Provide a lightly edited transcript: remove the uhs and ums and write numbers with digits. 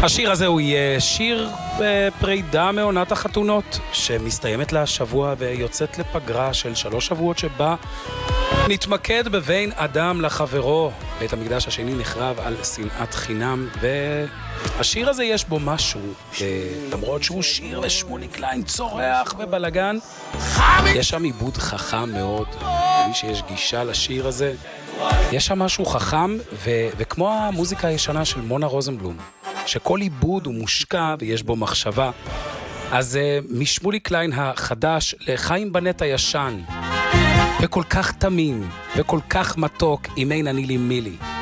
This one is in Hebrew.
השיר הזה הוא יהיה שיר פרידה מעונת החתונות, שמסתיימת לה השבוע ויוצאת לפגרה של 3 שבועות שבה נתמקד בבין אדם לחברו. בית המקדש השני נחרב על שנאת חינם, והשיר הזה יש בו משהו, למרות שהוא שיר ושמולי קליין צורח ובלגן, יש שם עיבוד חכם מאוד, מי שיש גישה לשיר הזה, יש שם משהו חכם, וכמו המוזיקה הישנה של מונה רוזנבלום, שכל עיבוד הוא מושקע ויש בו מחשבה. אז משמולי קליין החדש לחיים בנט הישן, וכל כך תמים וכל כך מתוק, אם אין אני לי מילי.